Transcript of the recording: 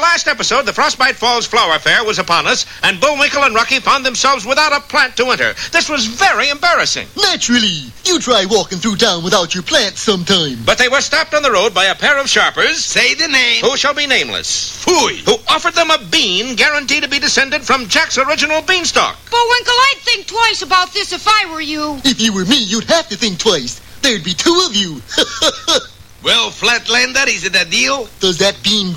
last episode, the Frostbite Falls Flower Fair was upon us, and Bullwinkle and Rucky found themselves without a plant to enter. This was very embarrassing. Naturally. You try walking through town without your plants sometime. But they were stopped on the road by a pair of sharpers. Say the name. Who shall be nameless. Phooey. Who offered them a bean guaranteed to be descended from Jack's original beanstalk. Bullwinkle, I'd think twice about this if I were you. If you were me, you'd have to think twice. There'd be two of you. Well, Flatlander, is it a deal? Does that bean